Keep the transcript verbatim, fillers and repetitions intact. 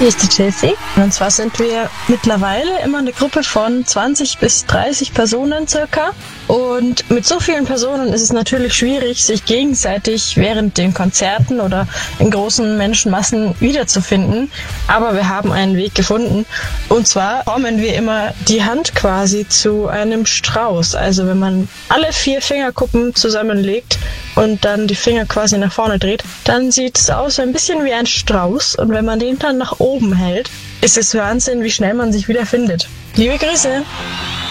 Hier ist die Jessie. Und zwar sind wir mittlerweile immer eine Gruppe von zwanzig bis dreißig Personen circa. Und mit so vielen Personen ist es natürlich schwierig, sich gegenseitig während den Konzerten oder in großen Menschenmassen wiederzufinden. Aber wir haben einen Weg gefunden. Und zwar formen wir immer die Hand quasi zu einem Strauß. Also wenn man alle vier Fingerkuppen zusammenlegt und dann die Finger quasi nach vorne dreht, dann sieht es aus ein bisschen wie ein Strauß. Und wenn man den dann nach oben hält, ist es Wahnsinn, wie schnell man sich wiederfindet. Liebe Grüße!